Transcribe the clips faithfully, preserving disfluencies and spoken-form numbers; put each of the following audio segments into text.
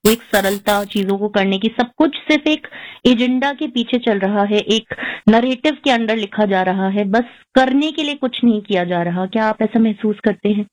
वो एक सरलता चीजों को करने की, सब कुछ सिर्फ एक एजेंडा के पीछे चल रहा है, एक नरेटिव के अंडर लिखा जा रहा है, बस करने के लिए कुछ नहीं किया जा रहा। क्या आप ऐसा महसूस करते हैं?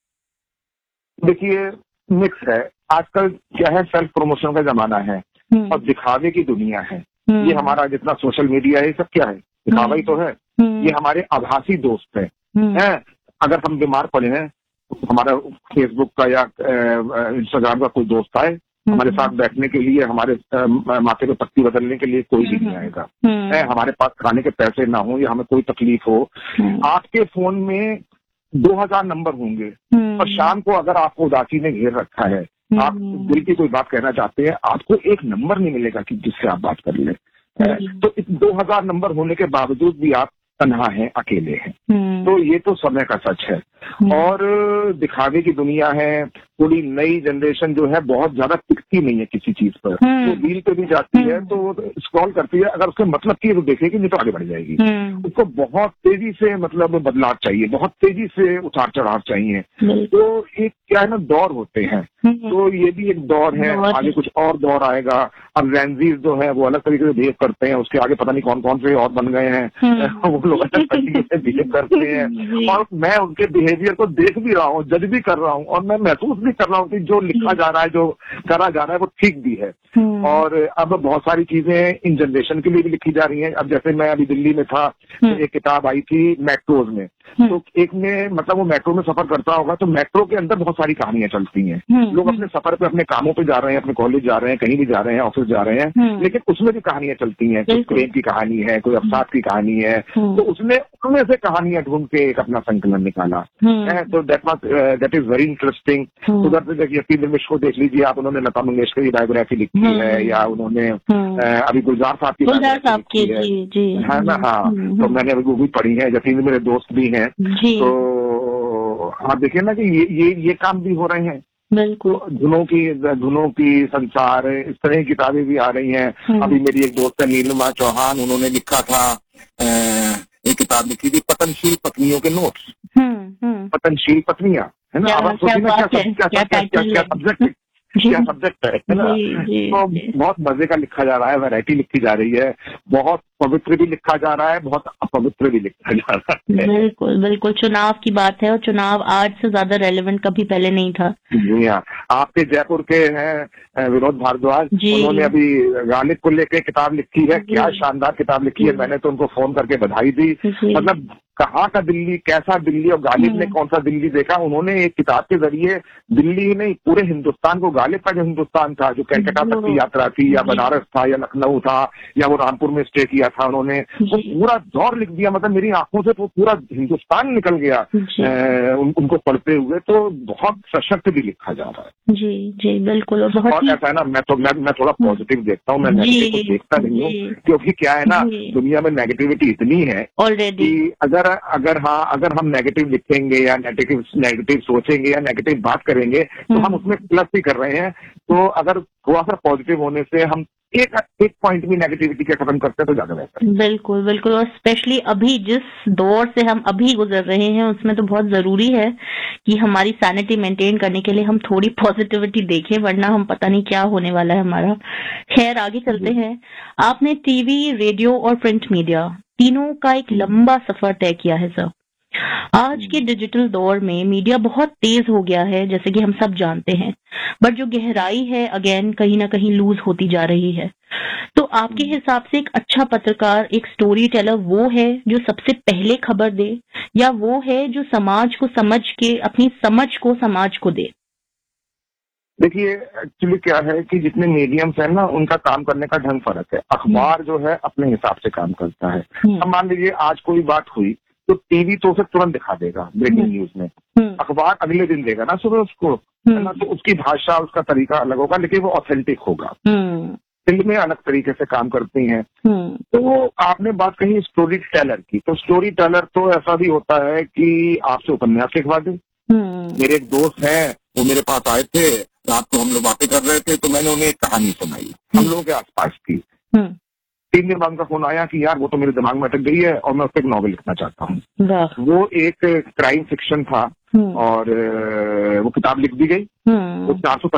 देखिए, मिक्स है। आजकल क्या है, सेल्फ प्रमोशन का जमाना है और दिखावे की दुनिया है। ये हमारा जितना सोशल मीडिया है, सब क्या है, दिखावा ही तो है। ये हमारे आभासी दोस्त है, है? अगर हम बीमार पड़े हैं, हमारा फेसबुक का या इंस्टाग्राम का कोई दोस्त आए हमारे साथ बैठने के लिए, हमारे माथे पे पट्टी बदलने के लिए कोई भी नहीं आएगा। है? हमारे पास खाने के पैसे ना हो या हमें कोई तकलीफ हो, आपके फोन में दो हजार नंबर होंगे और शाम को अगर आपको उदासी ने घेर रखा है, आप दिल की कोई बात कहना चाहते हैं, आपको एक नंबर नहीं मिलेगा कि जिससे आप बात कर ले। तो इस दो हजार नंबर होने के बावजूद भी आप तन्हा हैं, अकेले हैं। तो ये तो समय का सच है। और दिखावे की दुनिया है, थोड़ी नई जनरेशन जो है बहुत ज्यादा टिकती नहीं है किसी चीज पर। तो रील पे भी जाती है तो स्क्रॉल करती है, अगर उसके मतलब की तो देखेगी, नहीं तो आगे बढ़ जाएगी। उसको बहुत तेजी से मतलब बदलाव चाहिए, बहुत तेजी से उतार चढ़ाव चाहिए। तो एक क्या है ना, दौर होते हैं, तो ये भी एक दौर है, आगे कुछ और दौर आएगा। अब जेनज़ीज़ जो है वो अलग तरीके से बिहेव करते हैं, उसके आगे पता नहीं कौन कौन से और बन गए हैं, वो लोग अलग तरीके से बिहेव करते हैं। और मैं उनके बिहेवियर को देख भी रहा हूँ, जज भी कर रहा हूँ, और मैं महसूस भी कर रहा हूँ कि जो लिखा जा रहा है, जो करा जा रहा है, वो ठीक भी है। और अब बहुत सारी चीजें इन जनरेशन के लिए भी लिखी जा रही हैं। अब जैसे मैं अभी दिल्ली में था, तो एक किताब आई थी मेट्रोज में, तो एक में मतलब वो मेट्रो में सफर करता होगा, तो मेट्रो के अंदर बहुत सारी कहानियां चलती हैं। लोग अपने सफर पे अपने कामों पे जा रहे हैं, अपने कॉलेज जा रहे हैं, कहीं भी जा रहे हैं, ऑफिस जा रहे हैं, लेकिन उसमें भी कहानियां चलती हैं। कोई प्रेम की कहानी है, कोई अवसाद की कहानी है, तो उसने उनमें से कहानियां ढूंढ के एक अपना संकलन निकाला है। तो that was that is very interesting. उधर से यतीन्द्र मिश्र को देख लीजिए आप, उन्होंने लता मंगेशकर की बायोग्राफी लिखी है, या उन्होंने अभी गुलजार साहब की बायोग्राफी लिखी है, है ना? हाँ, तो मैंने अभी वो भी पढ़ी है, यतीन्द्र मेरे दोस्त भी हैं। तो आप देखिए ना कि ये ये ये काम भी हो रहे हैं। बिल्कुल, धुनों की धुनों की संसार, इस तरह की किताबें भी आ रही हैं। अभी मेरी एक दोस्त है नीलिमा चौहान, उन्होंने लिखा था, एक किताब लिखी थी, पतनशील पत्नियों के नोट्स। पतनशील पत्नियां, है ना? अब सोचिए ना क्या क्या सब्जेक्ट क्या सब्जेक्ट है, है ना? तो बहुत मजे का लिखा जा रहा है, वैरायटी लिखी जा रही है, बहुत पवित्र भी लिखा जा रहा है, बहुत अपवित्र भी लिखा जा रहा है। बिल्कुल बिल्कुल, चुनाव की बात है, और चुनाव आज से ज्यादा रेलेवेंट कभी पहले नहीं था। जी हाँ, आपके जयपुर के हैं विनोद भारद्वाज, उन्होंने अभी गालिब को लेकर किताब लिखी है, क्या शानदार किताब लिखी है। मैंने तो उनको फोन करके बधाई दी। मतलब कहाँ का दिल्ली, कैसा दिल्ली, और गालिब ने कौन सा दिल्ली देखा। उन्होंने एक किताब के जरिए दिल्ली नहीं पूरे हिंदुस्तान को, गालिब का जो हिंदुस्तान था, जो कलकत्ता तक की यात्रा थी, या बनारस था, या लखनऊ था, या वो रामपुर में स्टे किया था, उन्होंने वो पूरा दौर लिख दिया। मतलब मेरी आंखों से वो पूरा हिंदुस्तान निकल गया उन, उनको पढ़ते हुए। तो बहुत सशक्त भी लिखा जा रहा है। जी जी बिल्कुल। और बहुत और ऐसा है ना, मैं तो मैं, मैं थोड़ा पॉजिटिव देखता हूँ, मैं नेगेटिव को देखता नहीं हूँ, क्योंकि क्या है ना, दुनिया में नेगेटिविटी इतनी है ऑलरेडी कि अगर अगर हाँ अगर हम नेगेटिव लिखेंगे या नेगेटिव नेगेटिव सोचेंगे या नेगेटिव बात करेंगे, तो हम उसमें प्लस ही कर रहे हैं। तो अगर थोड़ा सा पॉजिटिव होने से हम एक एक पॉइंट भी नेगेटिविटी का खत्म करते हैं तो ज्यादा बेहतर। बिल्कुल बिल्कुल, और स्पेशली अभी जिस दौर से हम अभी गुजर रहे हैं, उसमें तो बहुत जरूरी है कि हमारी सैनिटी मेंटेन करने के लिए हम थोड़ी पॉजिटिविटी देखें, वरना हम पता नहीं क्या होने वाला है हमारा। खैर, आगे चलते हैं। आपने टीवी, रेडियो और प्रिंट मीडिया तीनों का एक लंबा सफर तय किया है सर। आज के डिजिटल दौर में मीडिया बहुत तेज हो गया है, जैसे कि हम सब जानते हैं, बट जो गहराई है अगेन कहीं ना कहीं लूज होती जा रही है। तो आपके हिसाब से एक अच्छा पत्रकार, एक स्टोरी टेलर वो है जो सबसे पहले खबर दे, या वो है जो समाज को समझ के अपनी समझ को समाज को दे? देखिए, एक्चुअली क्या है कि जितने मीडियम्स हैं ना, उनका काम करने का ढंग फर्क है। अखबार जो है अपने हिसाब से काम करता है। अब मान लीजिए आज कोई बात हुई तो टीवी तो उसे तुरंत दिखा देगा ब्रेकिंग न्यूज में, अखबार अगले दिन देगा ना सुबह उसको, है ना? तो उसकी भाषा, उसका तरीका अलग होगा, लेकिन वो ऑथेंटिक होगा। फिल्में अलग तरीके से काम करती हैं। तो आपने बात कही स्टोरी टेलर की, तो स्टोरी टेलर तो ऐसा भी होता है कि आपसे उपन्यास लिखवा दे। मेरे एक दोस्त हैं, वो मेरे पास आए थे, रात को हम लोग बातें कर रहे थे, तो मैंने उन्हें एक कहानी सुनाई, हम लोगों के आसपास की। तीन दिन बाद उनका फोन आया कि यार वो तो मेरे दिमाग में अटक गई है और मैं उस पर एक नॉवल लिखना चाहता हूँ। वो एक क्राइम फिक्शन था और वो किताब लिख दी गई। वो चार सौ